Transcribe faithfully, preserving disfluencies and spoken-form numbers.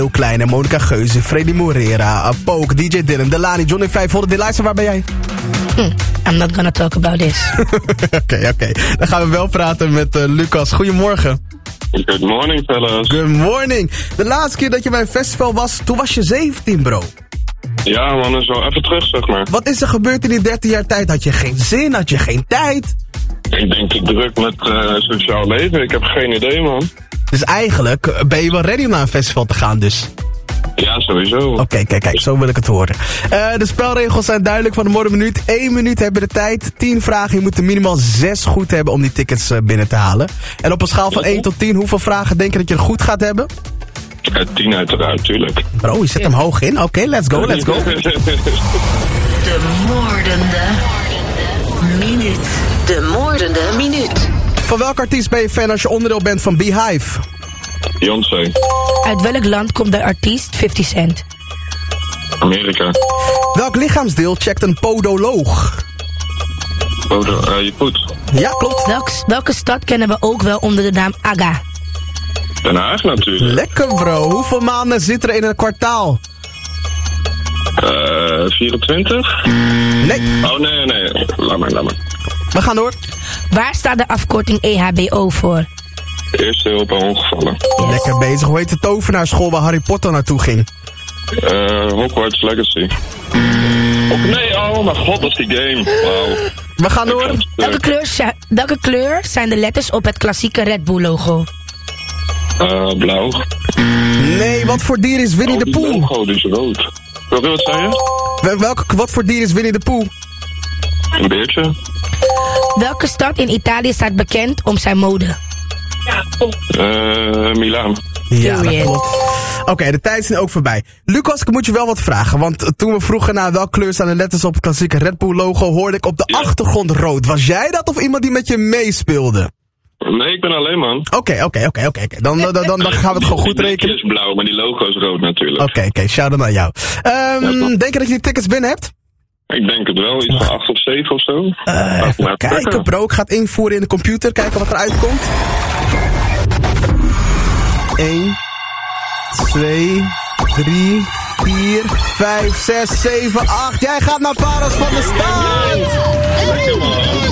Heel Klein en Monica Geuze, Freddy Morera, Poke, D J Dylan, Delani, Johnny vijfhonderd. Deliza, waar ben jij? Hm, I'm not gonna talk about this. Oké, oké. Okay, okay. Dan gaan we wel praten met uh, Lucas. Goedemorgen. Good morning, fellas. Good morning. De laatste keer dat je bij een festival was, toen was je zeventien, bro. Ja, man, dat is wel even terug, zeg maar. Wat is er gebeurd in die dertien jaar tijd? Had je geen zin? Had je geen tijd? Ik denk te druk met uh, sociaal leven. Ik heb geen idee, man. Dus eigenlijk ben je wel ready om naar een festival te gaan, dus? Ja, sowieso. Oké, okay, kijk, kijk, zo wil ik het horen. Uh, de spelregels zijn duidelijk van de morgen minuut. Eén minuut hebben we de tijd. Tien vragen. Je moet er minimaal zes goed hebben om die tickets uh, binnen te halen. En op een schaal van één tot tien, hoeveel vragen denk je dat je er goed gaat hebben? Uh, tien uiteraard, tuurlijk. Bro, je zet hem hoog in. Oké, okay, let's go, let's go. De moordende minuut. De moordende minuut. Van welke artiest ben je fan als je onderdeel bent van Beehive? Beyoncé. Uit welk land komt de artiest fifty cent? Amerika. Welk lichaamsdeel checkt een podoloog? Podo, uh, je voet. Ja, klopt. Welk, welke stad kennen we ook wel onder de naam Aga? Den Haag natuurlijk. Lekker, bro. Hoeveel maanden zit er in een kwartaal? Uh, vierentwintig? Nee. Oh, nee, nee. Laat maar, laat maar. We gaan door. Waar staat de afkorting E H B O voor? Eerste hulp aan ongevallen. Yes. Lekker bezig. Hoe heet de tovenaarschool waar Harry Potter naartoe ging? Uh, Hogwarts Legacy. Oh nee, oh mijn god, dat is die game. Wauw. We gaan door. Welke kleur, zi- welke kleur zijn de letters op het klassieke Red Bull logo? Uh, blauw. Nee, wat voor dier is Winnie oh, de die Pooh? logo, die is rood. Wat, wat zei je? Wel- Welke, wat voor dier is Winnie de Pooh? Een beertje. Welke stad in Italië staat bekend om zijn mode? Uh, Milaan. Ja, dat Period. klopt. Oké, okay, de tijd is ook voorbij. Lucas, ik moet je wel wat vragen. Want toen we vroegen naar welke kleur staan de letters op het klassieke Red Bull logo, hoorde ik op de Ja. achtergrond rood. Was jij dat of iemand die met je meespeelde? Nee, ik ben alleen, man. Oké, oké, oké, oké. Dan, dan, dan, dan gaan we het gewoon goed Die rekenen. is blauw, maar die logo is rood natuurlijk. Oké, oké, shout-out naar jou. Um, Ja, toch? denk je dat je die tickets binnen hebt? Ik denk het wel, iets van acht of zeven of zo. Uh, Laten we even maar kijken, kijken. bro. Ik ga het invoeren in de computer. Kijken wat eruit komt. één, twee, drie, vier, vijf, zes, zeven, acht. Jij gaat naar Paros van de Stad. Lekker, man.